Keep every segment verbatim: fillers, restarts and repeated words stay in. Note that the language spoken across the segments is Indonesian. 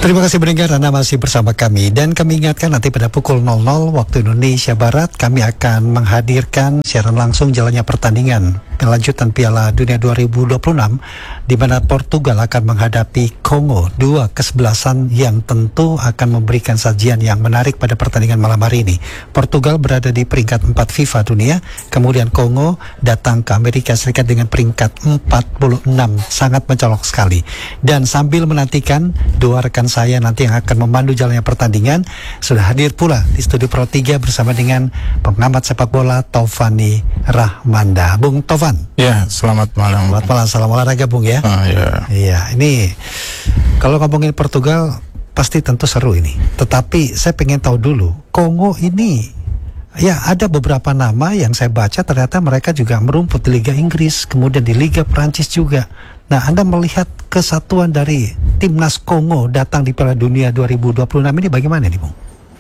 Terima kasih pendengar, Anda masih bersama kami. Dan kami ingatkan nanti pada pukul nol nol waktu Indonesia Barat kami akan menghadirkan siaran langsung jalannya pertandingan kelanjutan Piala Dunia dua ribu dua puluh enam, di mana Portugal akan menghadapi Kongo, dua kesebelasan yang tentu akan memberikan sajian yang menarik pada pertandingan malam hari ini. Portugal berada di peringkat empat FIFA dunia, kemudian Kongo datang ke Amerika Serikat dengan peringkat empat puluh enam, sangat mencolok sekali. Dan sambil menantikan dua rekan saya nanti yang akan memandu jalannya pertandingan, sudah hadir pula di studio Pro tiga bersama dengan pengamat sepak bola Taufani Rahmanda. Bung Taufan. Ya, selamat malam. Selamat malam, salam olahraga Bung ya. Ah, ya. Iya, ini kalau ngomongin Portugal pasti tentu seru ini. Tetapi saya pengen tahu dulu, Kongo ini ya ada beberapa nama yang saya baca ternyata mereka juga merumput di Liga Inggris, kemudian di Liga Prancis juga. Nah, Anda melihat kesatuan dari timnas Kongo datang di Piala Dunia dua ribu dua puluh enam ini bagaimana nih Bung?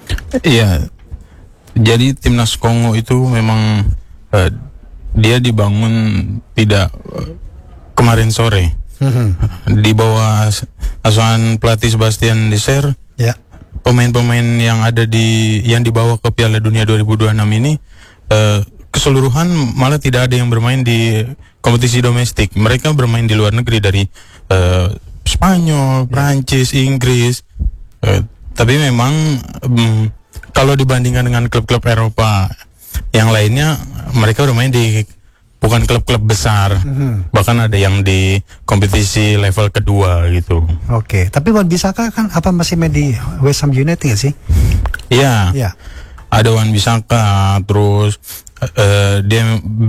Iya, jadi timnas Kongo itu memang uh, dia dibangun tidak uh, kemarin sore. Mm-hmm. Di bawah asuhan pelatih Sebastian Desailly. Ya. Pemain-pemain yang ada di yang dibawa ke Piala Dunia dua ribu dua puluh enam ini uh, keseluruhan malah tidak ada yang bermain di kompetisi domestik. Mereka bermain di luar negeri dari uh, Spanyol, Prancis, Inggris. Uh, tapi memang um, kalau dibandingkan dengan klub-klub Eropa yang lainnya, mereka bermain di bukan klub-klub besar. Mm-hmm. Bahkan ada yang di kompetisi level kedua gitu. Oke, tapi Wan Bissaka kan apa masih main di West Ham United ya sih? Iya. Yeah. Ada Wan Bissaka, terus uh, dia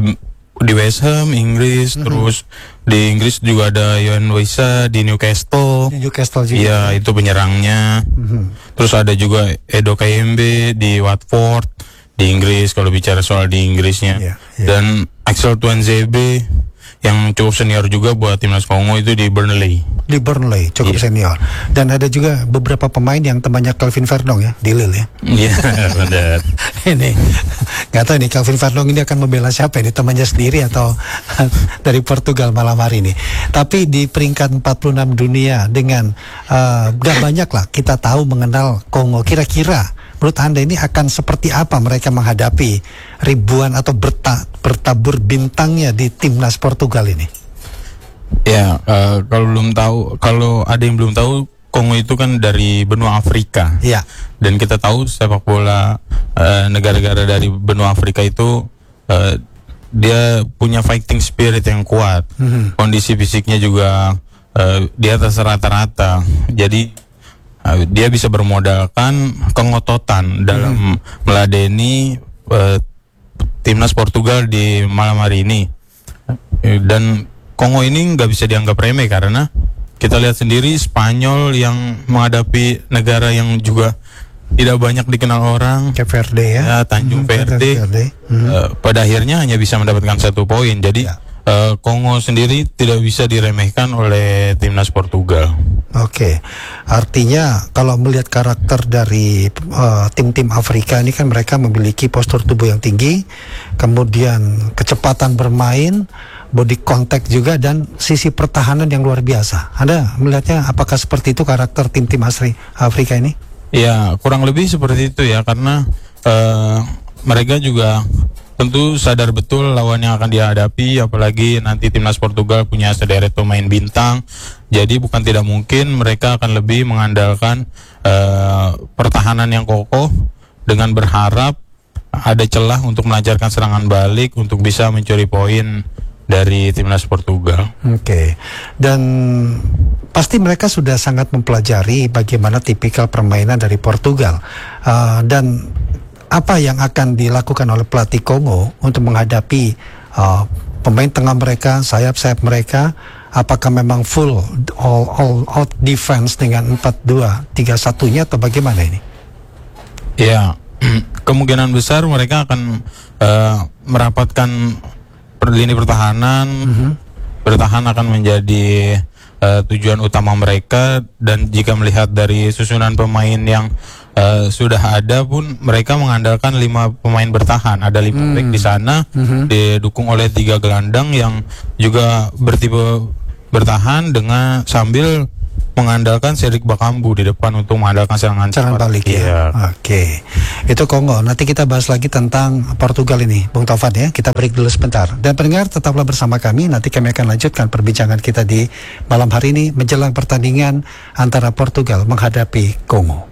di West Ham Inggris, mm-hmm. terus di Inggris juga ada Yohan Wissa di Newcastle. Di Newcastle juga. Iya, itu penyerangnya. Mm-hmm. Terus ada juga Edo Kayembe di Watford di Inggris, kalau bicara soal di Inggrisnya. Yeah, yeah. Dan Axel Tuanzebe yang cukup senior juga buat timnas Kongo itu di Burnley. Di Burnley cukup yeah. senior. Dan ada juga beberapa pemain yang temannya Calvin Verdong ya di Lille ya. Iya, yeah, benar. Ini nggak tahu nih Calvin Verdong ini akan membela siapa ini, temannya sendiri atau dari Portugal malam hari ini. Tapi di peringkat empat puluh enam dunia dengan uh, gak banyak lah kita tahu mengenal Kongo. Kira-kira menurut Anda ini akan seperti apa mereka menghadapi ribuan atau berta, bertabur bintangnya di timnas Portugal ini? Ya, uh, kalau belum tahu, kalau ada yang belum tahu, Kongo itu kan dari benua Afrika. Ya. Dan kita tahu sepak bola uh, negara-negara dari benua Afrika itu uh, dia punya fighting spirit yang kuat. Mm-hmm. Kondisi fisiknya juga uh, di atas rata-rata. Jadi Uh, dia bisa bermodalkan kengototan dalam hmm. meladeni uh, timnas Portugal di malam hari ini. Uh, dan Kongo ini nggak bisa dianggap remeh karena kita lihat sendiri Spanyol yang menghadapi negara yang juga tidak banyak dikenal orang, Cape Verde ya, ya Tanjung hmm, Verde, Verde. Hmm. Uh, pada akhirnya hanya bisa mendapatkan satu poin. Jadi ya. Uh, Kongo sendiri tidak bisa diremehkan oleh timnas Portugal. Oke, artinya kalau melihat karakter dari uh, tim-tim Afrika ini kan mereka memiliki postur tubuh yang tinggi, kemudian kecepatan bermain, body contact juga, dan sisi pertahanan yang luar biasa. Anda melihatnya apakah seperti itu karakter tim-tim asli Afrika ini? Ya, kurang lebih seperti itu ya, karena uh, mereka juga tentu sadar betul lawan yang akan dihadapi, apalagi nanti timnas Portugal punya sederet pemain bintang. Jadi bukan tidak mungkin mereka akan lebih mengandalkan uh, pertahanan yang kokoh dengan berharap ada celah untuk melancarkan serangan balik untuk bisa mencuri poin dari timnas Portugal. Oke, okay. Dan pasti mereka sudah sangat mempelajari bagaimana tipikal permainan dari Portugal, uh, dan apa yang akan dilakukan oleh pelatih Kongo untuk menghadapi uh, pemain tengah mereka, sayap-sayap mereka? Apakah memang full all, all out defense dengan empat dua tiga satu-nya atau bagaimana ini? Ya, kemungkinan besar mereka akan uh, merapatkan per lini pertahanan. Mm-hmm. Bertahan akan menjadi uh, tujuan utama mereka, dan jika melihat dari susunan pemain yang Uh, sudah ada pun mereka mengandalkan lima pemain bertahan. Ada lima hmm. back di sana, hmm. didukung oleh tiga gelandang yang juga bertipe bertahan dengan sambil mengandalkan Cedric Bakambu di depan untuk mengandalkan serangan Serangan balik ya. Iya. Oke. Itu Kongo. Nanti kita bahas lagi tentang Portugal ini, Bung Taufan ya. Kita break dulu sebentar. Dan pendengar tetaplah bersama kami. Nanti kami akan lanjutkan perbincangan kita di malam hari ini menjelang pertandingan antara Portugal menghadapi Kongo.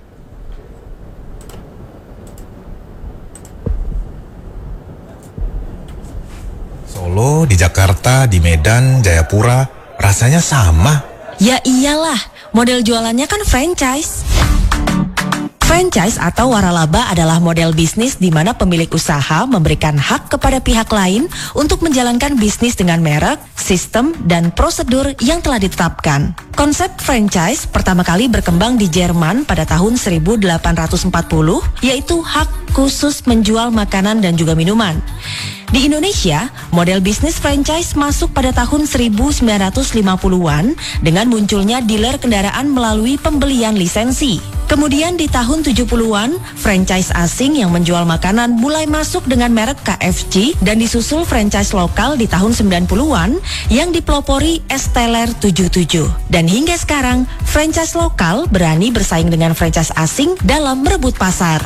Solo, di Jakarta, di Medan, Jayapura, rasanya sama. Ya iyalah, model jualannya kan franchise. Franchise atau waralaba adalah model bisnis di mana pemilik usaha memberikan hak kepada pihak lain untuk menjalankan bisnis dengan merek, sistem, dan prosedur yang telah ditetapkan. Konsep franchise pertama kali berkembang di Jerman pada tahun seribu delapan ratus empat puluh, yaitu hak khusus menjual makanan dan juga minuman. Di Indonesia, model bisnis franchise masuk pada tahun seribu sembilan ratus lima puluhan dengan munculnya dealer kendaraan melalui pembelian lisensi. Kemudian di tahun tujuh puluhan, franchise asing yang menjual makanan mulai masuk dengan merek K F C dan disusul franchise lokal di tahun sembilan puluhan yang dipelopori Esteller tujuh puluh tujuh. Dan hingga sekarang, franchise lokal berani bersaing dengan franchise asing dalam merebut pasar.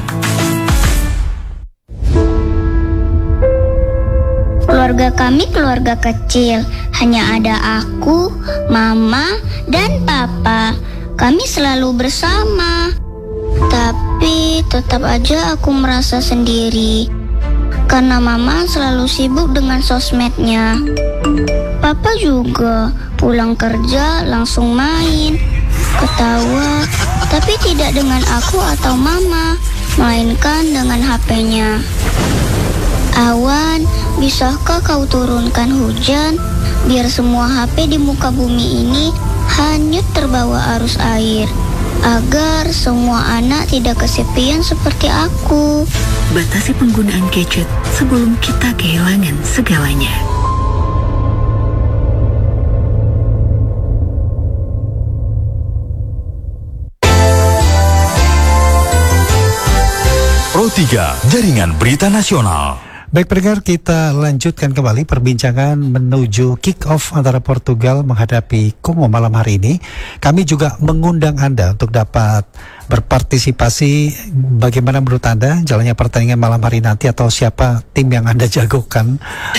Keluarga kami keluarga kecil, hanya ada aku, mama, dan papa. Kami selalu bersama. Tapi tetap aja aku merasa sendiri, karena mama selalu sibuk dengan sosmednya. Papa juga pulang kerja langsung main, ketawa, tapi tidak dengan aku atau mama, melainkan dengan H P-nya. Awan, bisakah kau turunkan hujan biar semua H P di muka bumi ini hanyut terbawa arus air, agar semua anak tidak kesepian seperti aku. Batasi penggunaan gadget sebelum kita kehilangan segalanya. Pro tiga, Jaringan Berita Nasional. Baik pendengar, kita lanjutkan kembali perbincangan menuju kick-off antara Portugal menghadapi Kongo malam hari ini. Kami juga mengundang Anda untuk dapat berpartisipasi. Bagaimana menurut Anda jalannya pertandingan malam hari nanti, atau siapa tim yang Anda jagokan?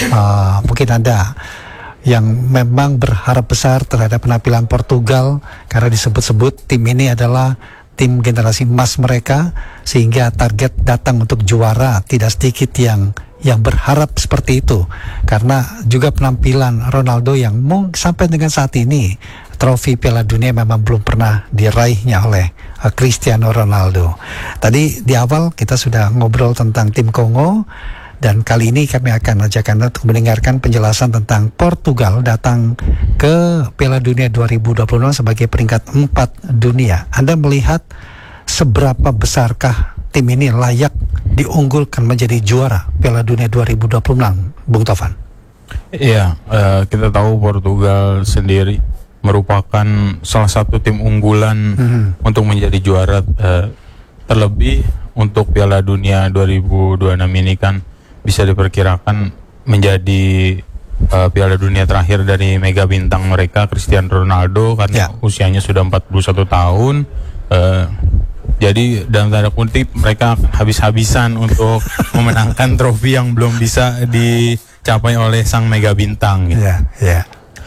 Uh, mungkin Anda yang memang berharap besar terhadap penampilan Portugal, karena disebut-sebut tim ini adalah tim generasi emas mereka, sehingga target datang untuk juara. Tidak sedikit yang yang berharap seperti itu, karena juga penampilan Ronaldo yang mung, sampai dengan saat ini trofi Piala Dunia memang belum pernah diraihnya oleh uh, Cristiano Ronaldo. Tadi di awal kita sudah ngobrol tentang tim Kongo, dan kali ini kami akan ajak Anda untuk mendengarkan penjelasan tentang Portugal datang ke Piala Dunia dua ribu dua puluh enam sebagai peringkat empat dunia. Anda melihat seberapa besarkah tim ini layak diunggulkan menjadi juara Piala Dunia dua ribu dua puluh enam, Bung Taufan? Iya, uh, kita tahu Portugal sendiri merupakan salah satu tim unggulan hmm. untuk menjadi juara, uh, terlebih untuk Piala Dunia dua ribu dua puluh enam ini kan bisa diperkirakan menjadi uh, Piala Dunia terakhir dari mega bintang mereka Cristiano Ronaldo, karena ya. usianya sudah empat puluh satu tahun. Uh, Jadi dalam tanda kutip mereka habis-habisan untuk memenangkan trofi yang belum bisa dicapai oleh sang mega bintang. Gitu. Yeah, yeah.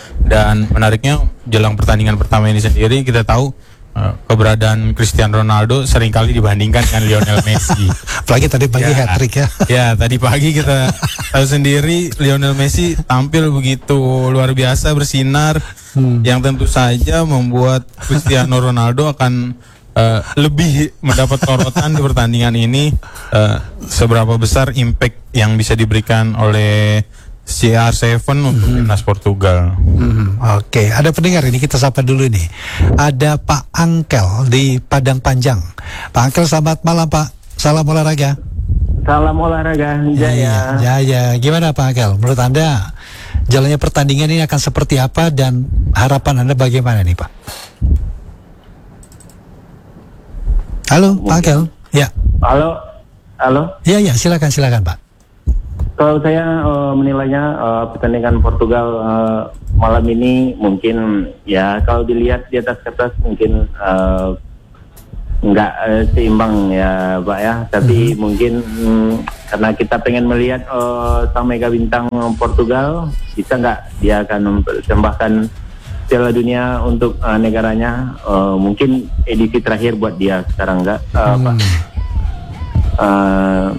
Dan menariknya jelang pertandingan pertama ini sendiri kita tahu uh, keberadaan Cristiano Ronaldo seringkali dibandingkan dengan Lionel Messi. Apalagi tadi pagi ya, hat-trick ya. Ya tadi pagi kita tahu sendiri Lionel Messi tampil begitu luar biasa, bersinar, hmm. yang tentu saja membuat Cristiano Ronaldo akan Uh, lebih mendapat sorotan di pertandingan ini. Uh, seberapa besar impact yang bisa diberikan oleh C R tujuh untuk timnas mm-hmm. Portugal. Mm-hmm. Oke, okay. Ada pendengar ini, kita sapa dulu nih. Ada Pak Angkel di Padang Panjang. Pak Angkel, selamat malam Pak. Salam olahraga. Salam olahraga, Jaya. Jaya, gimana Pak Angkel? Menurut Anda jalannya pertandingan ini akan seperti apa, dan harapan Anda bagaimana nih Pak? Halo, Pak Angkel. Ya. Halo, halo. Ya, ya, silakan, silakan, Pak. kalau saya uh, menilainya uh, pertandingan Portugal uh, malam ini mungkin ya kalau dilihat di atas kertas mungkin uh, nggak uh, seimbang ya Pak ya, tapi mm-hmm. mungkin mm, karena kita pengen melihat uh, sang mega bintang Portugal bisa nggak dia akan mempersembahkan Piala Dunia untuk uh, negaranya, uh, mungkin edisi terakhir buat dia sekarang nggak uh, mm. Pak. Uh,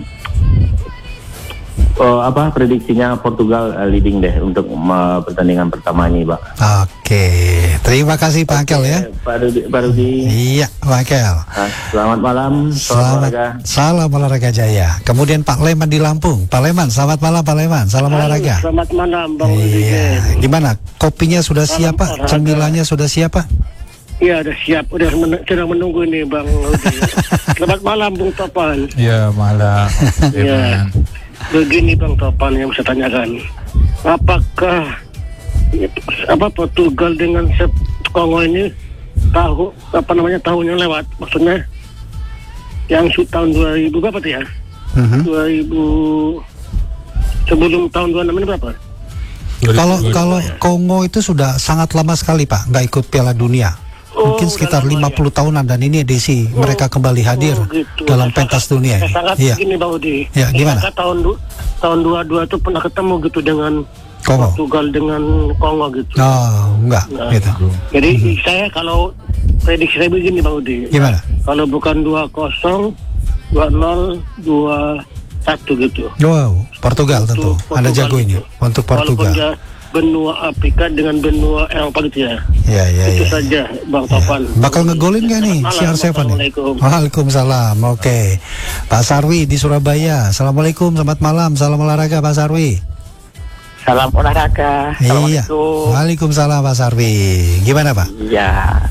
Oh, apa prediksinya Portugal uh, leading deh untuk uh, pertandingan pertama ini, Pak. Oke, terima kasih Pak Akel ya. Pak Rudi, Pak Rudi. Iya, Pak Akel. Nah, selamat malam, salam olahraga. Salam olahraga Jaya. Kemudian Pak Leman di Lampung. Pak Leman, selamat malam Pak Leman. Salam Halo, olahraga. Selamat malam, Bang Rudi. Iya. Gimana? Kopinya sudah siap Pak? Cemilannya sudah siap Pak? Iya, sudah siap. Udah men- sedang menunggu nih, Bang Rudi. Selamat malam, Bung Topan. Iya, malam. Iya. Begini Bang Topan yang saya tanyakan, apakah apa Portugal dengan Kongo ini tahu apa namanya tahun yang lewat, maksudnya yang tahun dua ribu berapa tuh ya? Uh-huh. dua ribu sebelum tahun dua puluh enam ini berapa? Kalau kalau Kongo itu sudah sangat lama sekali Pak, nggak ikut Piala Dunia. Mungkin oh, sekitar lima puluh ya. Tahunan dan ini edisi oh, mereka kembali hadir oh, gitu. Dalam saya pentas sangat, dunia. Sangat iya. Begini Bang Udi. Ya, gimana? Saya tahun du- tahun dua puluh dua itu pernah ketemu gitu dengan Kongo. Portugal dengan Kongo gitu. Oh, enggak nah, gitu. Jadi mm-hmm. saya kalau prediksi saya begini Bang Udi. Gimana? Kalau bukan dua kosong, dua nol, dua satu gitu. Wow, Portugal tentu. Portugal Anda jago ini untuk Portugal. Benua Afrika dengan benua Eropa gitu ya. Ya, ya, itu ya. saja Bang Topan. Ya. Bakal ngegolin gak nih C R tujuh nih? Waalaikumsalam. Oke. Okay. Pak Sarwi di Surabaya. Assalamualaikum, selamat malam. Salam olahraga Pak Sarwi. Salam olahraga. Iya. Waalaikumsalam Pak Sarwi. Gimana Pak? Iya.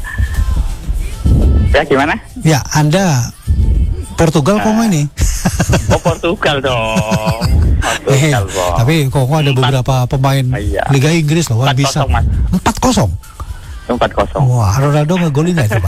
Ya gimana? Ya, Anda Portugal uh, Kongo ini. Oh Portugal dong. Eh, tapi Kongo ada beberapa pemain iya. Liga Inggris loh, empat bisa empat kosong. empat kosong. Wah, Ronaldo ngegolin nggak itu Pak?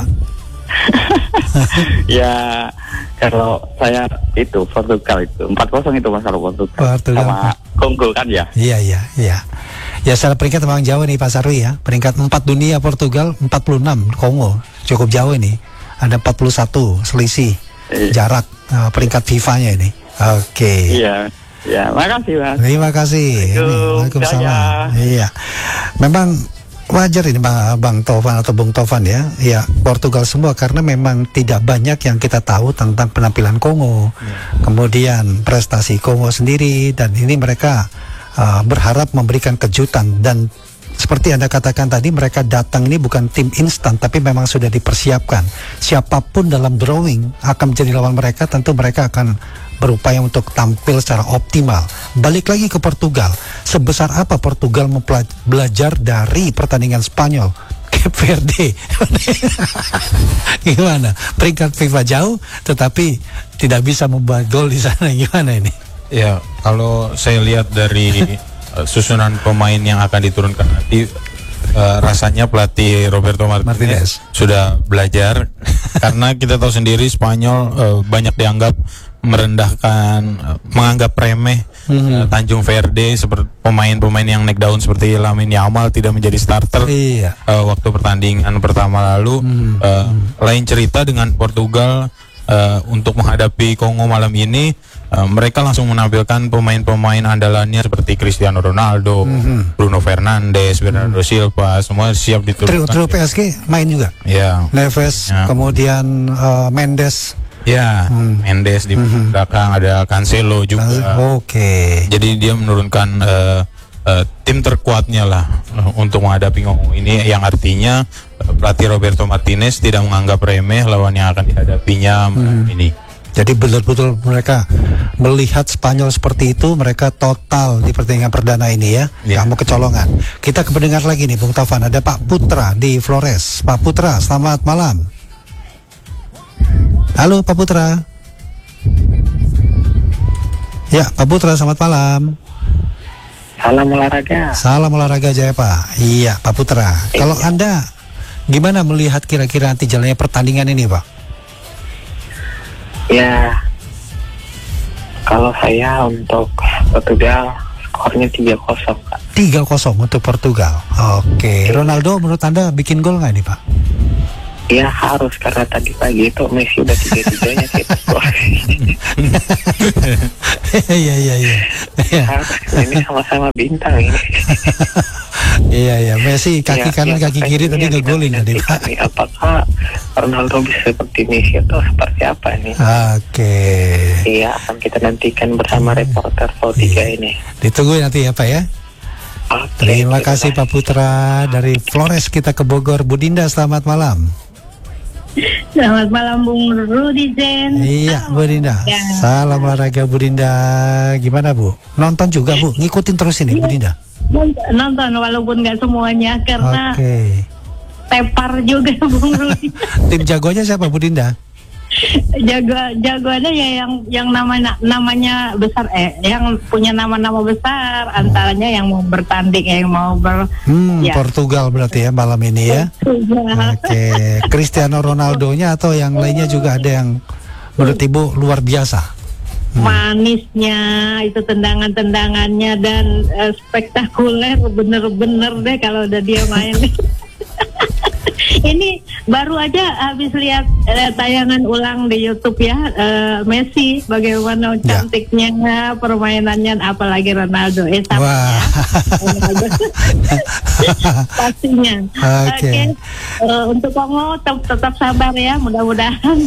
Ya, kalau saya itu Portugal itu empat kosong itu masalah Portugal. Portugal sama Kongo kan ya? Iya iya iya. Ya secara peringkat memang jauh nih Pak Sarwi ya. Peringkat empat dunia Portugal empat puluh enam, Kongo cukup jauh ini. Ada empat puluh satu selisih iya. Jarak uh, peringkat FIFA-nya ini. Oke. Okay. Iya. Ya, makasih Mas. Terima kasih. Waalaikumsalam. Iya. Memang wajar ini Bang Tovan atau Bung Tovan ya. Ya, Portugal semua karena memang tidak banyak yang kita tahu tentang penampilan Kongo. Ya. Kemudian prestasi Kongo sendiri dan ini mereka uh, berharap memberikan kejutan dan seperti Anda katakan tadi mereka datang ini bukan tim instan tapi memang sudah dipersiapkan. Siapapun dalam drawing akan menjadi lawan mereka tentu mereka akan berupaya untuk tampil secara optimal. Balik lagi ke Portugal. Sebesar apa Portugal mempelaj- belajar dari pertandingan Spanyol? Cape Verde. Gimana? Peringkat FIFA jauh tetapi tidak bisa membuat gol di sana. Gimana ini? Ya, kalau saya lihat dari uh, susunan pemain yang akan diturunkan nanti uh, rasanya pelatih Roberto Martinez, Martinez. sudah belajar karena kita tahu sendiri Spanyol uh, banyak dianggap merendahkan, menganggap remeh mm-hmm. uh, Tanjung Verde seperti pemain-pemain yang naik daun seperti Lamine Yamal tidak menjadi starter iya. uh, waktu pertandingan pertama lalu. Mm-hmm. uh, lain cerita dengan Portugal uh, untuk menghadapi Kongo malam ini, uh, mereka langsung menampilkan pemain-pemain andalannya seperti Cristiano Ronaldo, mm-hmm. Bruno Fernandes, Bernardo mm-hmm. Silva, semua siap diturunkan. Trio P S G main juga. Ya. Neves, ya. Kemudian uh, Mendes. Ya, hmm. Mendes di hmm. belakang, ada Cancelo juga. Oke. Okay. Jadi dia menurunkan uh, uh, tim terkuatnya lah uh, untuk menghadapi Kongo ini, yang artinya uh, pelatih Roberto Martinez tidak menganggap remeh lawan yang akan dihadapinya hmm. ini. Jadi betul-betul mereka melihat Spanyol seperti itu, mereka total di pertandingan perdana ini ya. Ya. Kamu kecolongan. Kita kependengar lagi nih Bung Taufan, ada Pak Putra di Flores. Pak Putra, selamat malam. Halo Pak Putra. Ya Pak Putra, selamat malam. Salam olahraga. Salam olahraga Jaya Pak. Iya Pak Putra. Eh, Kalau iya. Anda gimana melihat kira-kira nanti jalannya pertandingan ini Pak? Ya, kalau saya untuk Portugal skornya tiga kosong Kak. tiga kosong untuk Portugal. Oke, Ronaldo menurut Anda bikin gol nggak nih Pak? Ya harus, karena tadi pagi itu Messi udah tiga-tiganya sih. Iya iya iya. Harus, ini sama-sama bintang ini. Iya iya, Messi kaki ya, kanan ya, kaki kiri tadi ngegolin tadi Pak. Apakah Ronaldo bisa seperti Messi atau seperti apa ini? Oke. Iya, akan kita nantikan bersama reporter V tiga iya. ini. Ditunggu nanti ya Pak ya. Oke, terima kasih Pak Putra dari Flores kita ke Bogor. Bu Dinda, selamat malam. Selamat malam Bung Rudi Zen. Iya Bu Dinda. Ya. Salam olahraga Bu Dinda. Gimana Bu? Nonton juga Bu? Ngikutin terus ini Bu Dinda? Nonton walaupun nggak semuanya karena okay. tepar juga Bung Rudi. Tim jagonya siapa Bu Dinda? Jago jagoannya ya yang yang namanya namanya besar eh yang punya nama-nama besar, antaranya yang mau bertanding yang mau ber hmm, ya. Portugal berarti ya malam ini ya. Oke, okay. Cristiano Ronaldo-nya atau yang lainnya juga ada yang menurut Ibu luar biasa. Hmm. Manisnya itu tendangan-tendangannya dan uh, spektakuler bener-bener deh kalau udah dia main. Ini baru aja habis lihat eh, tayangan ulang di YouTube ya, eh, Messi bagaimana cantiknya ya. Permainannya, apalagi Ronaldo. Eh sama ya. Ronaldo. Pastinya. Oke. Okay. Okay. Uh, untuk Kongo tetap, tetap sabar ya, mudah-mudahan.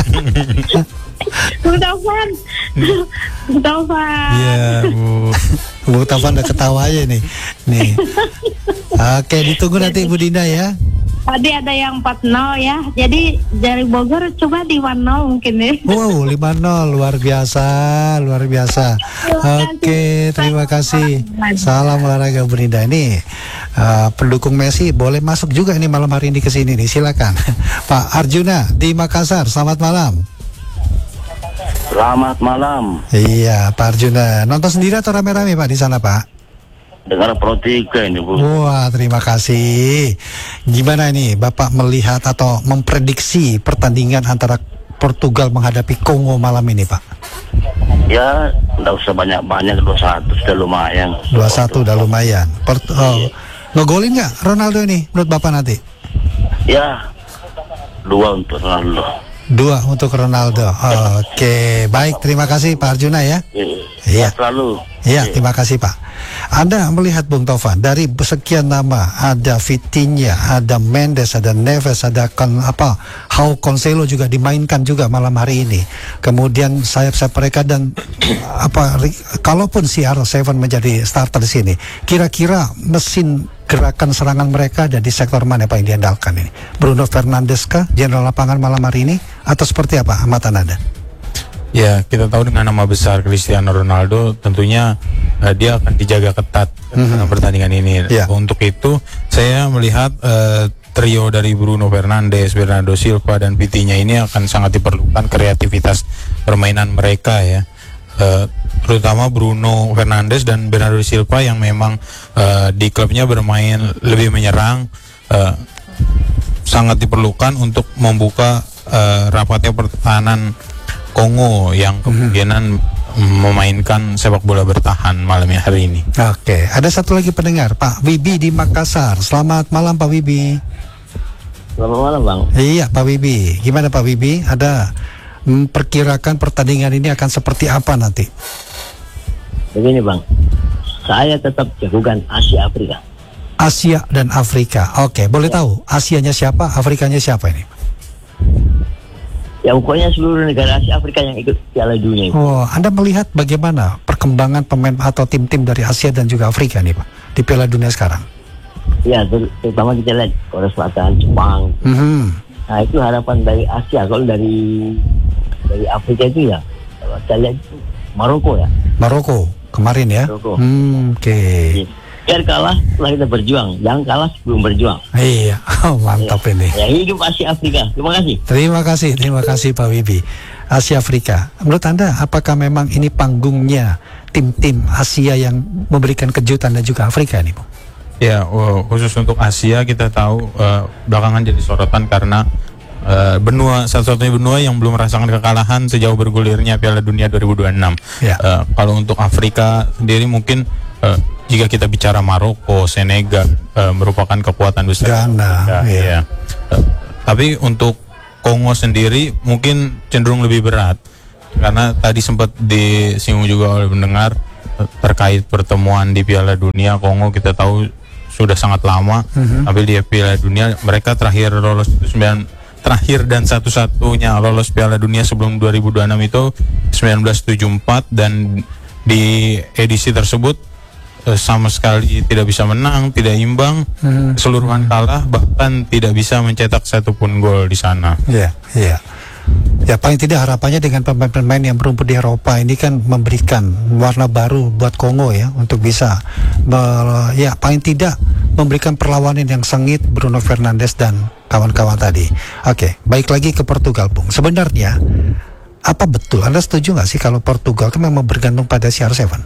Bu Taufan, Bu Taufan. Iya Bu, Bu Taufan udah ketawa aja nih. Nih. Oke, ditunggu nanti Bu Dinda ya. Tadi ada yang empat nol ya. Jadi dari Bogor coba di lima nol mungkin ya. Wow, lima nol luar biasa, luar biasa. Oke, terima kasih. Salam olahraga Bu Dinda. Ini uh, pendukung Messi boleh masuk juga ini malam hari ini ke sini nih. Silakan. Pak Arjuna di Makassar. Selamat malam. Selamat malam. Iya, Pak Arjuna. Nonton sendiri atau rame-rame Pak di sana Pak? Dengar Pro tiga ini Bu. Wah, terima kasih. Gimana ini Bapak melihat atau memprediksi pertandingan antara Portugal menghadapi Kongo malam ini Pak? Ya, nggak usah banyak-banyak, dua satu sudah lumayan. dua satu udah lumayan. Port oh, ngegolin nggak Ronaldo ini menurut Bapak nanti? Ya, dua untuk Ronaldo. Dua untuk Ronaldo. Oh, Oke, okay. Baik, terima kasih Pak Arjuna ya. Iya. Selalu. Iya, terima kasih Pak. Anda melihat Bung Taufan dari sekian nama, ada Vitinha, ada Mendes, ada Neves, ada kan apa, How Cancelo juga dimainkan juga malam hari ini. Kemudian sayap-sayap mereka dan apa, kalaupun C R tujuh menjadi starter di sini, kira-kira mesin gerakan serangan mereka ada di sektor mana Pak yang diandalkan ini? Bruno Fernandes kah, general lapangan malam hari ini, atau seperti apa amatan Anda? Ya, kita tahu dengan nama besar Cristiano Ronaldo, tentunya uh, dia akan dijaga ketat mm-hmm. dalam pertandingan ini. Yeah. Untuk itu, saya melihat uh, trio dari Bruno Fernandes, Bernardo Silva, dan Vitinha ini akan sangat diperlukan kreativitas permainan mereka ya. Uh, terutama Bruno Fernandes dan Bernardo Silva yang memang uh, di klubnya bermain lebih menyerang, uh, sangat diperlukan untuk membuka uh, rapatnya pertahanan Kongo yang kemungkinan mm-hmm. memainkan sepak bola bertahan malam hari ini. Oke, ada satu lagi pendengar, Pak Wibi di Makassar. Selamat malam Pak Wibi. Selamat malam Bang. Iya Pak Wibi, gimana Pak Wibi? Ada memperkirakan pertandingan ini akan seperti apa nanti? Begini Bang, saya tetap jagokan Asia Afrika. Asia dan Afrika. Oke, boleh ya. Tahu Asianya siapa, Afrikanya siapa ini? Ya pokoknya seluruh negara Asia Afrika yang ikut Piala Dunia. Oh, Anda melihat bagaimana perkembangan pemain atau tim-tim dari Asia dan juga Afrika nih Pak di Piala Dunia sekarang? Ya, ter terutama kita lihat Korea Selatan, Jepang. Mm-hmm. Nah itu harapan dari Asia. Kalau dari dari Afrika itu ya, kalau kita lihat Maroko ya. Maroko kemarin ya. Maroko. Hmm, Oke. Okay. Ya. Biar kalah setelah kita berjuang, jangan kalah sebelum berjuang. Iya, oh, mantap ya. ini. Ya hidup Asia Afrika. Terima kasih. Terima kasih, terima kasih Pak Wibi. Asia Afrika. Menurut Anda, apakah memang ini panggungnya tim-tim Asia yang memberikan kejutan dan juga Afrika nih, Bu? Ya, khusus untuk Asia kita tahu uh, belakangan jadi sorotan karena uh, benua satu-satunya benua yang belum merasakan kekalahan sejauh bergulirnya Piala Dunia dua ribu dua puluh enam. Ya. Uh, kalau untuk Afrika sendiri mungkin uh, jika kita bicara Maroko, Senegal uh, merupakan kekuatan besar. Ghana, ya. Ya. Uh, tapi untuk Kongo sendiri mungkin cenderung lebih berat karena tadi sempat disinggung juga oleh pendengar uh, terkait pertemuan di Piala Dunia. Kongo kita tahu sudah sangat lama, mm-hmm. tapi di Piala Dunia mereka terakhir lolos itu sembilan terakhir dan satu-satunya lolos Piala Dunia sebelum dua ribu dua puluh enam itu seribu sembilan ratus tujuh puluh empat, dan di edisi tersebut eh, sama sekali tidak bisa menang, tidak imbang, mm-hmm. keseluruhan kalah, bahkan tidak bisa mencetak satupun gol di sana. Iya, yeah, iya. Yeah. Ya paling tidak harapannya dengan pemain-pemain yang berumput di Eropa ini kan memberikan warna baru buat Kongo ya, untuk bisa ber, ya paling tidak memberikan perlawanan yang sengit Bruno Fernandes dan kawan-kawan tadi. Oke, baik lagi ke Portugal, Bung. Sebenarnya apa betul, Anda setuju nggak sih kalau Portugal itu memang bergantung pada C R tujuh?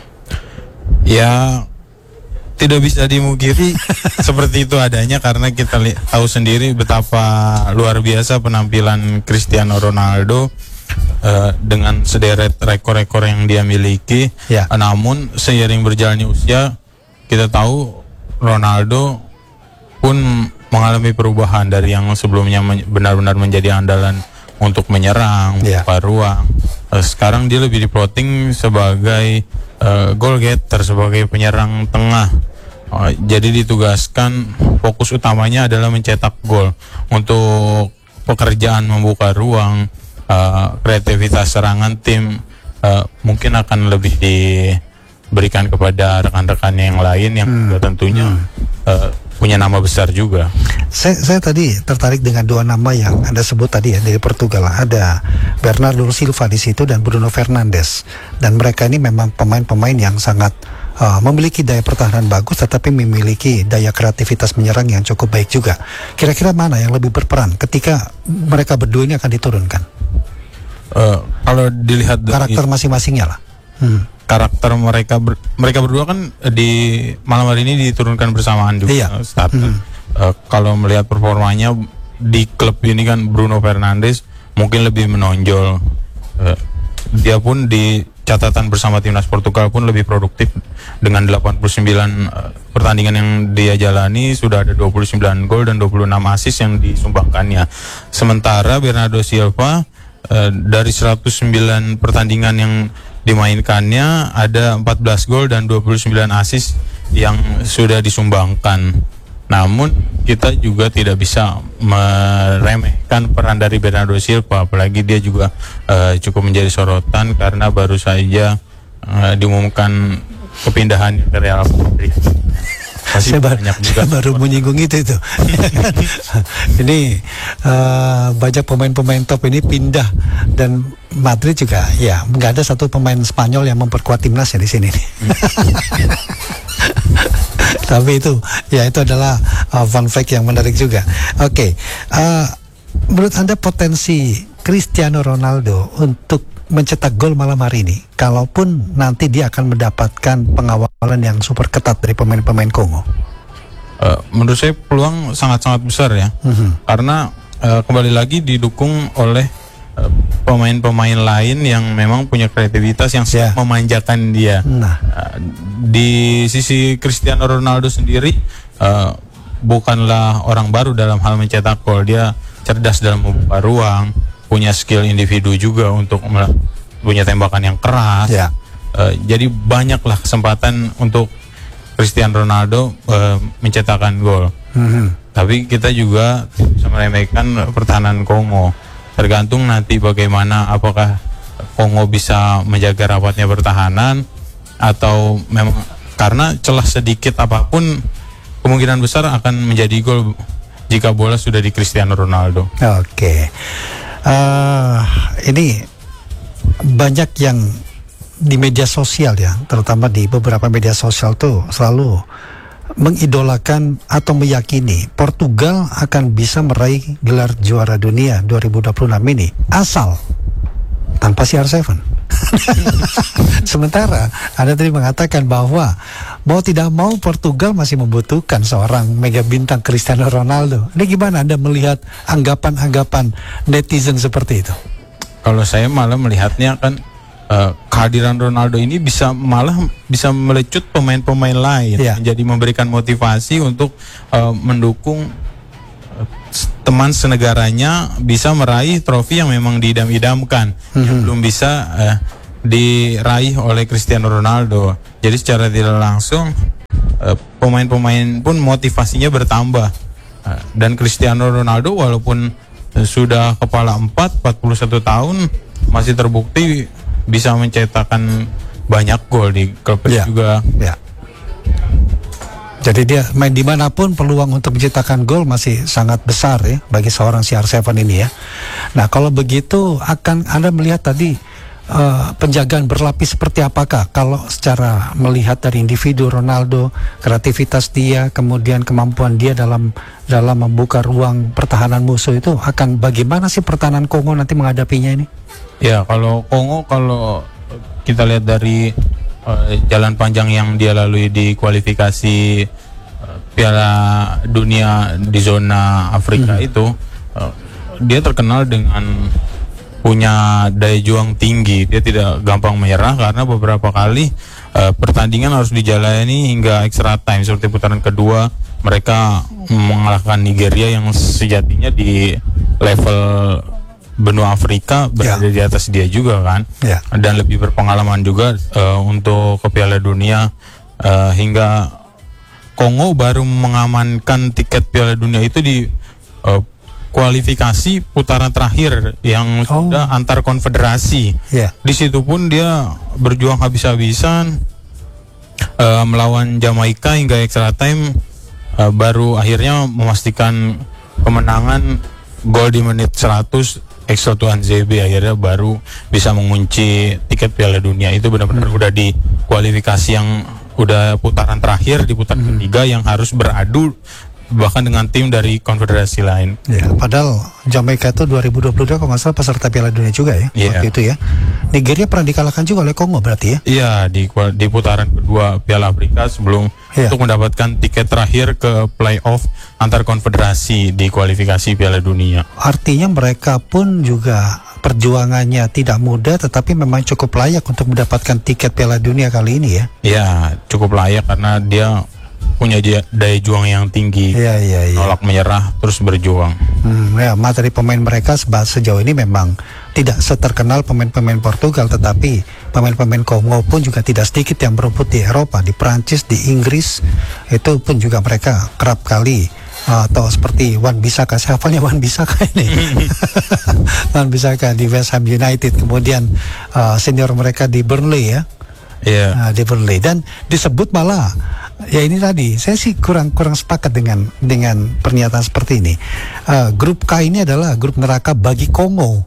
Ya tidak bisa dimungkiri seperti itu adanya, karena kita li- tahu sendiri betapa luar biasa penampilan Cristiano Ronaldo uh, dengan sederet rekor-rekor yang dia miliki. Ya. Uh, namun seiring berjalannya usia, kita tahu Ronaldo pun mengalami perubahan dari yang sebelumnya men- benar-benar menjadi andalan untuk menyerang, ya. membuka ruang. Uh, sekarang dia lebih diplotting sebagai uh, goal getter, sebagai penyerang tengah. Uh, jadi ditugaskan fokus utamanya adalah mencetak gol. Untuk pekerjaan membuka ruang, uh, kreativitas serangan tim uh, mungkin akan lebih diberikan kepada rekan-rekan yang lain yang hmm. tentunya hmm. Uh, punya nama besar juga. Saya, saya tadi tertarik dengan dua nama yang Anda sebut tadi ya dari Portugal. Ada Bernardo Silva di situ dan Bruno Fernandes. Dan mereka ini memang pemain-pemain yang sangat Uh, memiliki daya pertahanan bagus, tetapi memiliki daya kreativitas menyerang yang cukup baik juga. Kira-kira mana yang lebih berperan ketika mereka berdua ini akan diturunkan? Uh, kalau dilihat karakter masing-masingnya lah. Hmm. Karakter mereka ber, mereka berdua kan di malam hari ini diturunkan bersamaan juga. Iya. Starter. Hmm. Uh, kalau melihat performanya di klub ini kan Bruno Fernandes mungkin lebih menonjol. Uh, dia pun di catatan bersama timnas Portugal pun lebih produktif dengan delapan puluh sembilan uh, pertandingan yang dia jalani, sudah ada dua puluh sembilan gol dan dua puluh enam assist yang disumbangkannya. Sementara Bernardo Silva uh, dari seratus sembilan pertandingan yang dimainkannya ada empat belas gol dan dua puluh sembilan assist yang sudah disumbangkan. Namun kita juga tidak bisa meremehkan peran dari Bernardo Silva, apalagi dia juga uh, cukup menjadi sorotan karena baru saja uh, diumumkan kepindahan ke Real Madrid. Saya, bar- saya baru menyinggung itu itu. Ini uh, banyak pemain-pemain top ini pindah, dan Madrid juga ya nggak ada satu pemain Spanyol yang memperkuat timnasnya di sini. Tapi itu ya itu adalah uh, fun fact yang menarik juga. Oke, okay. uh, menurut Anda potensi Cristiano Ronaldo untuk mencetak gol malam hari ini, kalaupun nanti dia akan mendapatkan pengawalan yang super ketat dari pemain-pemain Kongo? Uh, menurut saya peluang sangat-sangat besar ya, mm-hmm. karena uh, kembali lagi didukung oleh uh, pemain-pemain lain yang memang punya kreativitas yang yeah. memanjakan dia. Nah. Uh, di sisi Cristiano Ronaldo sendiri uh, bukanlah orang baru dalam hal mencetak gol. Dia cerdas dalam membuka ruang, punya skill individu juga untuk me- punya tembakan yang keras. Yeah. Uh, jadi banyaklah kesempatan untuk Cristiano Ronaldo uh, mencetakkan gol. Mm-hmm. Tapi kita juga bisa meremehkan pertahanan Kongo. Tergantung nanti bagaimana, apakah Kongo bisa menjaga rapatnya pertahanan atau memang karena celah sedikit apapun kemungkinan besar akan menjadi gol jika bola sudah di Cristiano Ronaldo. Oke. Okay. Uh, ini banyak yang di media sosial ya, terutama di beberapa media sosial tuh selalu mengidolakan atau meyakini Portugal akan bisa meraih gelar juara dunia dua ribu dua puluh enam ini asal tanpa C R tujuh. Sementara Anda tadi mengatakan bahwa mau tidak mau Portugal masih membutuhkan seorang mega bintang Cristiano Ronaldo. Ini gimana Anda melihat anggapan-anggapan netizen seperti itu? Kalau saya malah melihatnya kan uh, kehadiran Ronaldo ini bisa malah bisa melecut pemain-pemain lain, yeah. Jadi memberikan motivasi untuk uh, mendukung uh, teman senegaranya bisa meraih trofi yang memang diidam-idamkan, mm-hmm. yang belum bisa uh, diraih oleh Cristiano Ronaldo. Jadi secara tidak langsung uh, pemain-pemain pun motivasinya bertambah, uh, dan Cristiano Ronaldo walaupun uh, sudah kepala empat, empat puluh satu tahun masih terbukti bisa mencetakkan banyak gol di klub ya, juga. Ya. Jadi dia main dimanapun peluang untuk menciptakan gol masih sangat besar ya bagi seorang C R tujuh ini ya. Nah kalau begitu akan Anda melihat tadi uh, penjagaan berlapis seperti apakah kalau secara melihat dari individu Ronaldo, kreativitas dia, kemudian kemampuan dia dalam dalam membuka ruang pertahanan musuh itu akan bagaimana sih pertahanan Kongo nanti menghadapinya ini? Ya kalau Kongo kalau kita lihat dari uh, jalan panjang yang dia lalui di kualifikasi uh, Piala Dunia di zona Afrika hmm. itu, uh, dia terkenal dengan punya daya juang tinggi. Dia tidak gampang menyerah karena beberapa kali uh, pertandingan harus dijalani hingga extra time. Seperti putaran kedua mereka mengalahkan Nigeria yang sejatinya di level benua Afrika berada ya. Di atas dia juga kan, ya. Dan lebih berpengalaman juga uh, untuk ke Piala Dunia, uh, hingga Kongo baru mengamankan tiket Piala Dunia itu di uh, kualifikasi putaran terakhir yang oh. sudah antar konfederasi. Ya. Di situ pun dia berjuang habis-habisan uh, melawan Jamaika hingga extra time, uh, baru akhirnya memastikan kemenangan gol di menit seratus. Extra Tuan Z B akhirnya baru bisa mengunci tiket Piala Dunia. Itu benar-benar hmm. udah di kualifikasi yang udah putaran terakhir, di putaran hmm. ketiga yang harus beradu bahkan dengan tim dari konfederasi lain. Ya, padahal Jamaika itu dua ribu dua puluh dua kalau nggak salah peserta Piala Dunia juga ya, yeah. waktu itu ya. Nigeria pernah dikalahkan juga oleh Kongo berarti ya? Iya, di di putaran kedua Piala Afrika sebelum yeah. untuk mendapatkan tiket terakhir ke playoff antar konfederasi di kualifikasi Piala Dunia. Artinya mereka pun juga perjuangannya tidak mudah, tetapi memang cukup layak untuk mendapatkan tiket Piala Dunia kali ini ya? Iya, cukup layak karena dia punya daya juang yang tinggi, ya, ya, ya. nolak menyerah, terus berjuang. Hmm, ya, materi pemain mereka sejauh ini memang tidak seterkenal pemain-pemain Portugal, tetapi pemain-pemain Kongo pun juga tidak sedikit yang berebut di Eropa, di Prancis, di Inggris, itu pun juga mereka kerap kali uh, atau seperti Wan Bissaka, siapanya Wan Bissaka ini, Wan Bissaka di West Ham United, kemudian uh, senior mereka di Burnley ya. Yeah. Nah, di Burnley, dan disebut malah ya ini tadi saya sih kurang kurang sepakat dengan dengan pernyataan seperti ini. Uh, grup K ini adalah grup neraka bagi Kongo.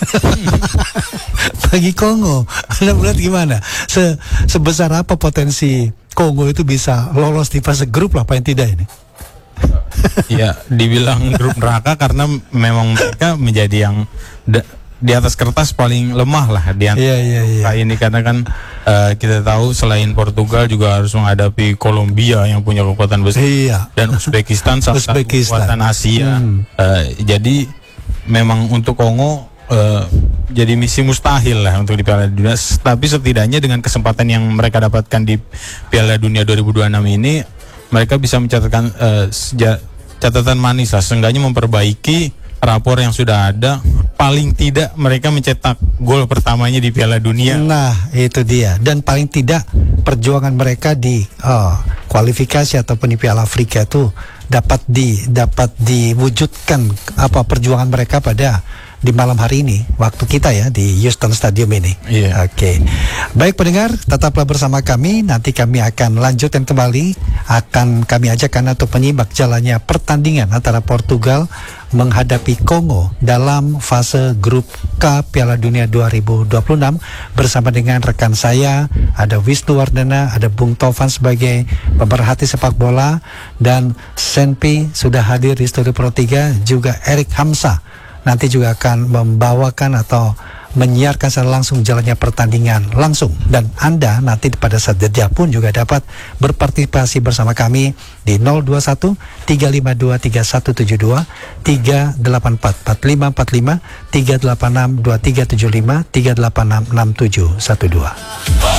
Bagi Kongo, Anda melihat gimana? Se sebesar apa potensi Kongo itu bisa lolos di fase grup lah, paling tidak ini? Ya, dibilang grup neraka karena memang mereka menjadi yang di atas kertas paling lemah lah di antara yeah, yeah, yeah. kayak ini, karena kan uh, kita tahu selain Portugal juga harus menghadapi Kolombia yang punya kekuatan besar, yeah. dan Uzbekistan salah satu kekuatan Asia. Hmm. Uh, jadi memang untuk Kongo uh, jadi misi mustahil lah untuk di Piala Dunia. Tapi setidaknya dengan kesempatan yang mereka dapatkan di Piala Dunia dua ribu dua puluh enam ini, mereka bisa mencatatkan uh, seja- catatan manis lah, seenggaknya memperbaiki rapor yang sudah ada. Paling tidak mereka mencetak gol pertamanya di Piala Dunia. Nah, itu dia. Dan paling tidak perjuangan mereka di uh, kualifikasi ataupun di Piala Afrika itu dapat di dapat diwujudkan apa perjuangan mereka pada di malam hari ini waktu kita ya di Houston Stadium ini. Yeah. Oke. Okay. Baik pendengar, tetaplah bersama kami. Nanti kami akan lanjutkan kembali. Akan kami ajak Anda untuk menyimak jalannya pertandingan antara Portugal menghadapi Kongo dalam fase grup K Piala Dunia dua ribu dua puluh enam bersama dengan rekan saya, ada Wisnu Wardana, ada Bung Tovan sebagai pemerhati sepak bola, dan Senpi sudah hadir di Studio Pro tiga, juga Erik Hamzah nanti juga akan membawakan atau menyiarkan secara langsung jalannya pertandingan langsung. Dan Anda nanti pada saat jeda pun juga dapat berpartisipasi bersama kami di nol dua satu tiga lima dua tiga satu tujuh dua, tiga delapan empat empat lima empat lima, tiga delapan enam dua tiga tujuh lima, tiga delapan enam enam tujuh satu dua.